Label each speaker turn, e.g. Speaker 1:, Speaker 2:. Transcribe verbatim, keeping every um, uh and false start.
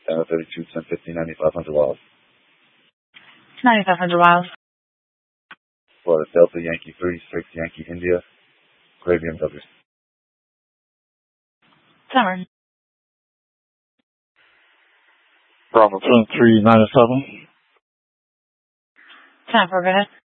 Speaker 1: Channel thirty-two, ten fifty, ninety-five hundred miles.
Speaker 2: ninety-five hundred miles.
Speaker 1: Florida Delta, Yankee three six, Yankee India, Gray B M W.
Speaker 2: Summer.
Speaker 3: Bravo ten three ninety-seven.
Speaker 2: Time for a minute.